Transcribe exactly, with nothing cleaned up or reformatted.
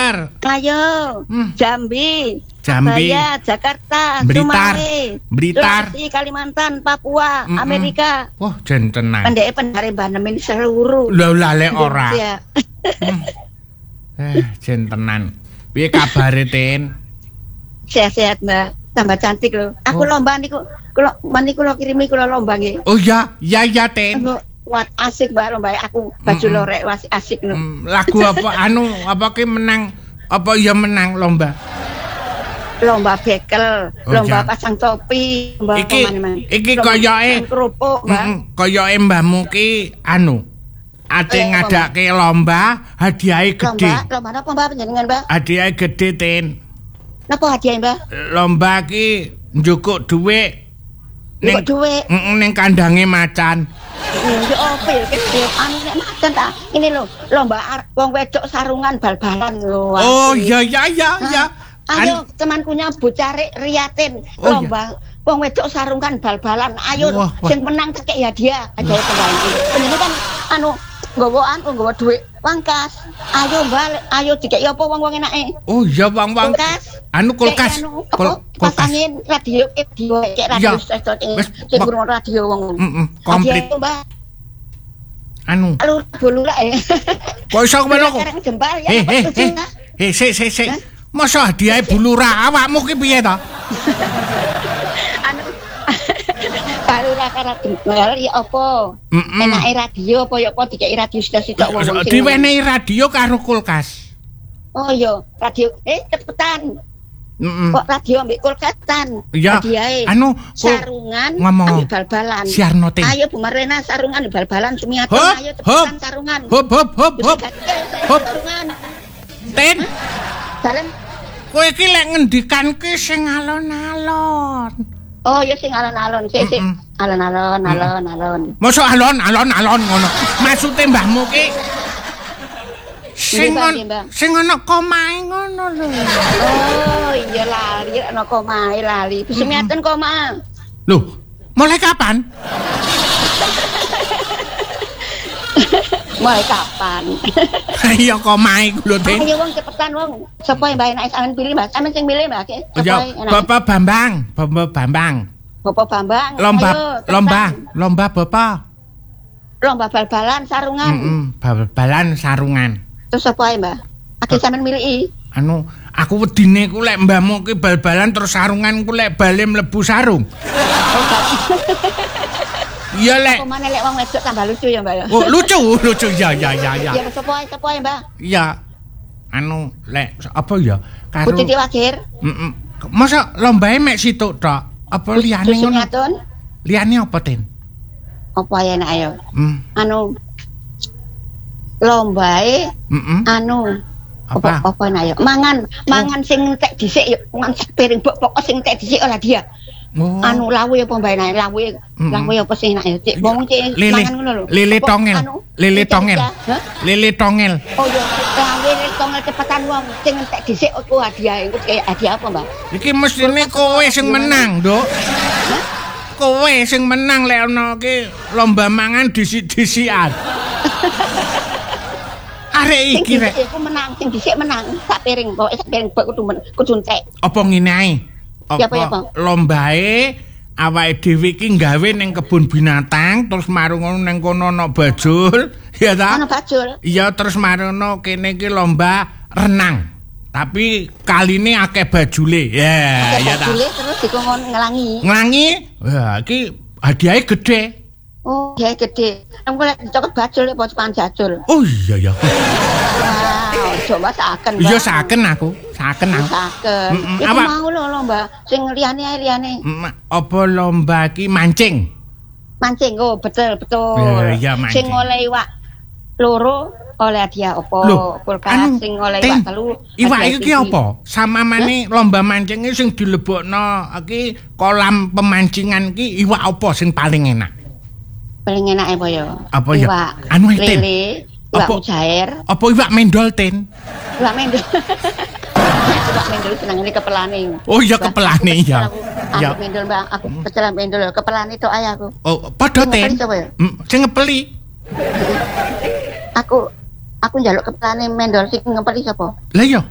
Bener. Ayo. Hmm. Jambi. Jambi. Surabaya, Jakarta, Blitar. Sumatera, Blitar. Sulawesi, Kalimantan, Papua, Mm-mm. Amerika. Wah, jen tenan. Pendeke pendare banemin seluruh. Lho lale ora. Indonesia. Hmm. Eh, jen tenan. Piye kabare, Tin? Sehat-sehat, Mbak. Tambah cantik loh. Aku Oh. lomba niku, kula mani kula kirimi kula lomba nggih. Oh ya, ya ya, Tin. Aku wat asik Mbak lomba aku baju Mm-mm. lorek wis asik loh. Hmm, lagu apa anu apa ki menang apa ya menang lomba? Lomba bekel, Oh, lomba ya. pasang topi, lomba Iki mana-mana. iki Lomba koyoke pasang kerupuk, Mbak. heeh, koyoke mbahmu ki anu ate Eh, apa, ngadake lomba hadiahe gede. Lomba, lomba napa Mbak panjenengan, Mbak? Hadiahe gede, Tin. Napa hadiah, Mbak? Lomba ki njukuk dhuwit ning Njukuk dhuwit? heeh ning kandange macan. Ya apa ya kecil anu nek macan ta. Ini lho, lomba ar- wong wedok sarungan bal-balan lho. Oh, asik. ya ya ya ya. Ayo An- temankunya Bucari Riatin Oh, iya. lomba wong wedok sarungan bal-balan. Ayo Wah, wah. sing menang tekek hadiah. Aja pemain. Ini kan anu nggawa anu nggawa dhuwit pangkas. Ayo balik, ayo dikeki apa wong-wong enake? Oh, ya wang-wang. Kulkas. Anu kulkas. Kayak anu, Kul- apa, kulkas. pasangin radio radio kayak radio Iya. sesot Wes, sing mak- kurang radio wong. Heeh, komplit. Hadiah, Mbak. Anu. Lu dulu lah ya. Kok iso ngono kok? Sekarang jempal ya. Heh apa heh tujuh, heh. Mbak? Heh sik sik sik. Hah? Masa hadiahe bulura awakmu ki piye to? Anu kalau ra karo jempal ya apa? Mm-mm. Enake radio apa ya apa dikeki radio sida-sida wong sing. Diwenehi radio karo kulkas. Oh iya, radio eh cepetan. Heeh. Kok radio ambek kulkasan. Iya. Hadiahe. Anu, kul- sarungan ngomong. ambek bal-balan. Siarno, Tin. Ayo Bu Marlena sarungan ambek bal-balan Sumiati Hop, ayo hop. cepetan sarungan. Hop hop hop hop. Hop. Sarungan. Tin, Dalam kowe iki lek ngendikan ki sing alon-alon. oh ya sing alon-alon, sik sik. Mm-mm. Alon-alon, alon-alon. Mosok alon alon alon ngono. Maksude mbahmu ki sing Nggih, Mbak, on, nggih, Mbak. sing ana komahe ngono lho. Oh iya lali ana komahe lali. Sumiaten koma. Loh, mulai kapan? Mulai kapan? Iya komahe ku lho, Tin. Ayo wong cepetan wong. Sapa yang mbak enak sampean pilih Mbak? Sampean sing milih Mbak. Sapa Ya, yang enak? Bapak Bambang, Bapak Bambang. Bapak Bambang. Lomba, ayo, cepetan. lomba, lomba Bapak. Lomba bal-balan sarungan. Heeh, bal-balan sarungan. Terus apa ya Mbak? Aki sampean milih. Anu, aku wedine ku lek mbahmu ki bal-balan terus sarungan ku lek bale mlebu sarung. Oh, Iya lek. Apa mana lek wong wedok tambah lucu ya Mbak ya? Oh, lucu, lucu ya ya ya ya. Ya sapa sapa ya Mbak? Iya. Anu, lek apa ya? Karo Bu Titi Wagir. Heeh. Masa lombae mek situ tok? Apa liyane Bu ngono? Sumiatun. Liyane apa, Tin? Apa ya enak ayo? Hmm. Anu lombae Heeh. anu Apa? apa enak ayo? Mangan, mangan sing entek dhisik yo, mangan sepiring pokok sing entek dhisik ora dia. Oh. Anu lawe apa mbak enak? Lawe, Mm-mm. lawe apa sih enak ya? Cik, wong cik Lele, mangan ngono lho. lele Apa, tongel, anu, lele cik, tongel, cik, hah? lele tongel. Oh iya, lawe lele tongel cepetan wong sing entek dhisik aku hadiah. Iku kayak hadiah apa, Mbak? Iki mestine kowe sing menang, Nduk. Kowe sing menang lek ana ki lomba mangan disik-disikan. Arek Sing iki rek. dhisik aku menang, sing dhisik menang. Sak piring, pokoke sak piring mbok kudu men- kudu entek. Apa ngene ae? Ya, apa, ya, apa? Lombae awake dhewe iki nggawe ning kebun binatang terus marungono ning kono ana bajul, ya ta? Ana bajul. Iya, terus marono kene iki lomba renang. Tapi kaline akeh bajule. Ya, ya ta. Bajule terus dikongkon ngelangi. Nglangi, wah iki hadiahe gede. Oh, dia gede. Aku lek cokot bajul lek pocokan jajul. Oh iya ya. Wow, coba saken. Iya saken aku, saken aku. Saken. Mm-mm, Iku awak- mau lho lomba sing liyane ae liyane. Ma- Apa lomba iki mancing? Mancing, oh betul betul. Ya, iya, mancing. Sing oleh iwak loro oleh hadiah apa? Loh, Kulkas anu, sing oleh Ting, iwak telu. Iwak hadiah iki siji. apa? Sama maneh lomba mancing iki sing dilebokno iki kolam pemancingan iki iwak apa sing paling enak? Paling enak apa ya? Apa ya? Iwak Anu, Tin. lele, iwak Apa? mujair, Apa iwak mendol, Tin? iwak mendel. Iwak mendel seneng ini kepelane. Oh iya kepelane ya. Aku, Ya. aku mendel Bang, aku pecelan mendel kepelane tok ae aku. Oh, padha, Sing Tin. ngepeli sapa ya? Mm, Sing ngepeli. Aku aku njaluk kepelane mendel sing ngepeli sapa? Lah iya.